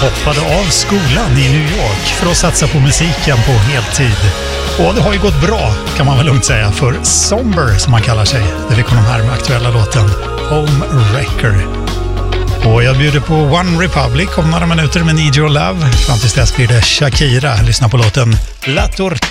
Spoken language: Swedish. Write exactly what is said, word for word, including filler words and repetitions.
hoppade av skolan i New York för att satsa på musiken på heltid. Och det har ju gått bra, kan man väl lugnt säga, för Somber, som man kallar sig. Det fick honom här med aktuella låten Home Wrecker. Och jag bjuder på One Republic om några minuter med Need Your Love. Fram tills dess blir det Shakira. Lyssna på låten La Tortuga.